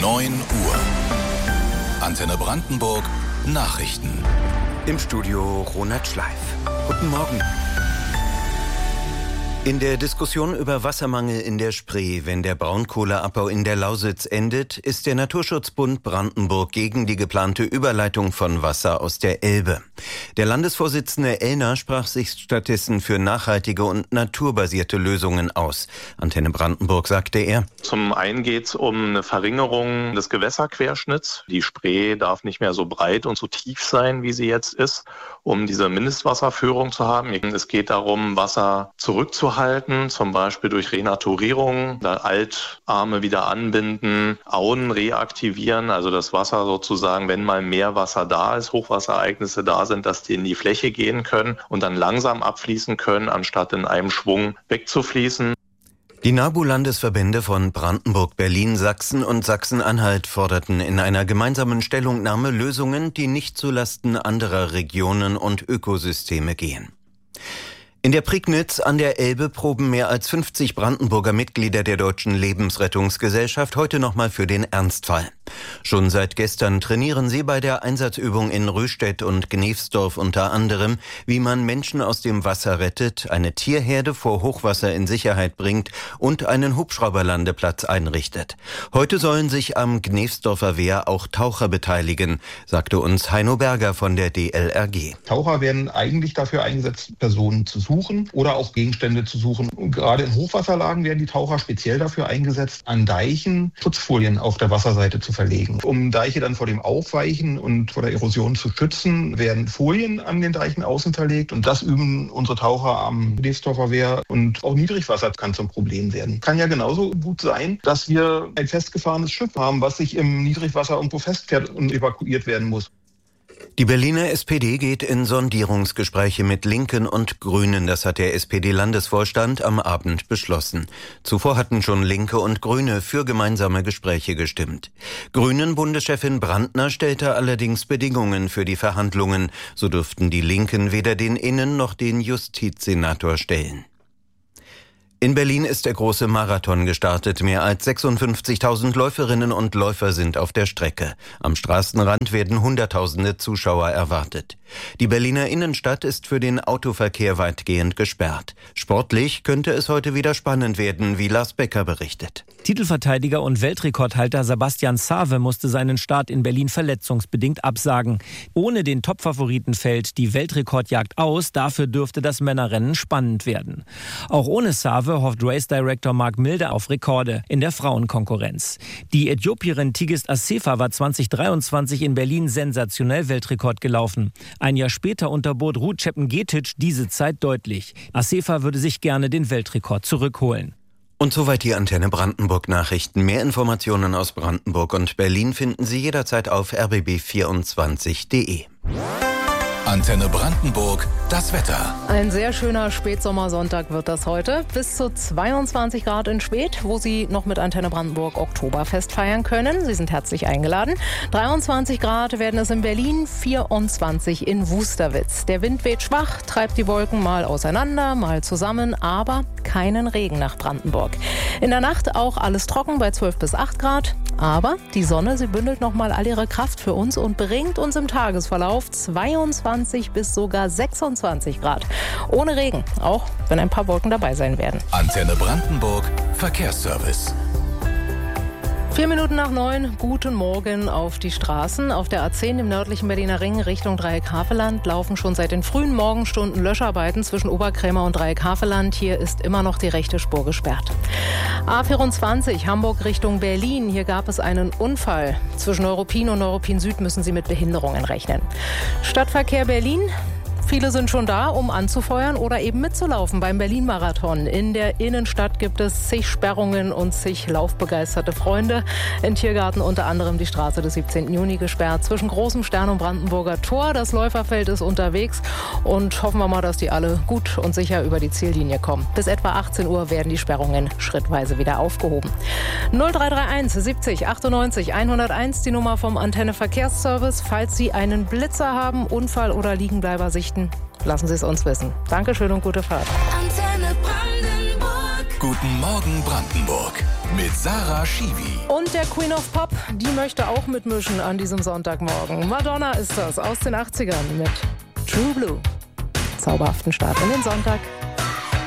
9 Uhr. Antenne Brandenburg Nachrichten. Im Studio Ronald Schleif. Guten Morgen. In der Diskussion über Wassermangel in der Spree, wenn der Braunkohleabbau in der Lausitz endet, ist der Naturschutzbund Brandenburg gegen die geplante Überleitung von Wasser aus der Elbe. Der Landesvorsitzende Ellner sprach sich stattdessen für nachhaltige und naturbasierte Lösungen aus. Antenne Brandenburg sagte er: Zum einen geht es um eine Verringerung des Gewässerquerschnitts. Die Spree darf nicht mehr so breit und so tief sein, wie sie jetzt ist, um diese Mindestwasserführung zu haben. Es geht darum, Wasser zurückzuhalten, zum Beispiel durch Renaturierung, Altarme wieder anbinden, Auen reaktivieren, also das Wasser sozusagen, wenn mal mehr Wasser da ist, Hochwasserereignisse da sind, dass die in die Fläche gehen können und dann langsam abfließen können, anstatt in einem Schwung wegzufließen. Die NABU-Landesverbände von Brandenburg, Berlin, Sachsen und Sachsen-Anhalt forderten in einer gemeinsamen Stellungnahme Lösungen, die nicht zulasten anderer Regionen und Ökosysteme gehen. In der Prignitz an der Elbe proben mehr als 50 Brandenburger Mitglieder der Deutschen Lebensrettungsgesellschaft heute nochmal für den Ernstfall. Schon seit gestern trainieren sie bei der Einsatzübung in Röstedt und Gnevsdorf unter anderem, wie man Menschen aus dem Wasser rettet, eine Tierherde vor Hochwasser in Sicherheit bringt und einen Hubschrauberlandeplatz einrichtet. Heute sollen sich am Gnevsdorfer Wehr auch Taucher beteiligen, sagte uns Heino Berger von der DLRG. Taucher werden eigentlich dafür eingesetzt, Personen zu suchen oder auch Gegenstände zu suchen. Und gerade in Hochwasserlagen werden die Taucher speziell dafür eingesetzt, an Deichen Schutzfolien auf der Wasserseite zu verlegen. Um Deiche dann vor dem Aufweichen und vor der Erosion zu schützen, werden Folien an den Deichen außen verlegt und das üben unsere Taucher am Gnevsdorfer Wehr. Und auch Niedrigwasser kann zum Problem werden. Kann ja genauso gut sein, dass wir ein festgefahrenes Schiff haben, was sich im Niedrigwasser irgendwo festfährt und evakuiert werden muss. Die Berliner SPD geht in Sondierungsgespräche mit Linken und Grünen. Das hat der SPD-Landesvorstand am Abend beschlossen. Zuvor hatten schon Linke und Grüne für gemeinsame Gespräche gestimmt. Grünen-Bundeschefin Brandner stellte allerdings Bedingungen für die Verhandlungen. So dürften die Linken weder den Innen- noch den Justizsenator stellen. In Berlin ist der große Marathon gestartet. Mehr als 56.000 Läuferinnen und Läufer sind auf der Strecke. Am Straßenrand werden Hunderttausende Zuschauer erwartet. Die Berliner Innenstadt ist für den Autoverkehr weitgehend gesperrt. Sportlich könnte es heute wieder spannend werden, wie Lars Becker berichtet. Titelverteidiger und Weltrekordhalter Sebastian Save musste seinen Start in Berlin verletzungsbedingt absagen. Ohne den Topfavoriten fällt die Weltrekordjagd aus. Dafür dürfte das Männerrennen spannend werden. Auch ohne Save hofft Race Director Mark Milde auf Rekorde in der Frauenkonkurrenz. Die Äthiopierin Tigist Assefa war 2023 in Berlin sensationell Weltrekord gelaufen. Ein Jahr später unterbot Ruth Chepngetich diese Zeit deutlich. Assefa würde sich gerne den Weltrekord zurückholen. Und soweit die Antenne Brandenburg Nachrichten. Mehr Informationen aus Brandenburg und Berlin finden Sie jederzeit auf rbb24.de. Antenne Brandenburg, das Wetter. Ein sehr schöner Spätsommersonntag wird das heute. Bis zu 22 Grad in Späth, wo Sie noch mit Antenne Brandenburg Oktoberfest feiern können. Sie sind herzlich eingeladen. 23 Grad werden es in Berlin, 24 in Wusterwitz. Der Wind weht schwach, treibt die Wolken mal auseinander, mal zusammen, aber keinen Regen nach Brandenburg. In der Nacht auch alles trocken bei 12 bis 8 Grad. Aber die Sonne, sie bündelt nochmal all ihre Kraft für uns und bringt uns im Tagesverlauf 22 bis sogar 26 Grad. Ohne Regen, auch wenn ein paar Wolken dabei sein werden. Antenne Brandenburg Verkehrsservice. 4 Minuten nach 9, guten Morgen auf die Straßen. Auf der A10 im nördlichen Berliner Ring Richtung Dreieck-Havelland laufen schon seit den frühen Morgenstunden Löscharbeiten zwischen Oberkrämer und Dreieck-Havelland. Hier ist immer noch die rechte Spur gesperrt. A24 Hamburg Richtung Berlin. Hier gab es einen Unfall. Zwischen Neuruppin und Neuruppin Süd müssen Sie mit Behinderungen rechnen. Stadtverkehr Berlin. Viele sind schon da, um anzufeuern oder eben mitzulaufen beim Berlin-Marathon. In der Innenstadt gibt es zig Sperrungen und zig laufbegeisterte Freunde. Im Tiergarten unter anderem die Straße des 17. Juni gesperrt. Zwischen Großem Stern und Brandenburger Tor. Das Läuferfeld ist unterwegs und hoffen wir mal, dass die alle gut und sicher über die Ziellinie kommen. Bis etwa 18 Uhr werden die Sperrungen schrittweise wieder aufgehoben. 0331 70 98 101, die Nummer vom Antenne Verkehrsservice. Falls Sie einen Blitzer haben, Unfall oder Liegenbleiber sichten, lassen Sie es uns wissen. Dankeschön und gute Fahrt. Antenne Brandenburg. Guten Morgen Brandenburg mit Sarah Schiwi. Und der Queen of Pop, die möchte auch mitmischen an diesem Sonntagmorgen. Madonna ist das aus den 80ern mit True Blue. Zauberhaften Start in den Sonntag.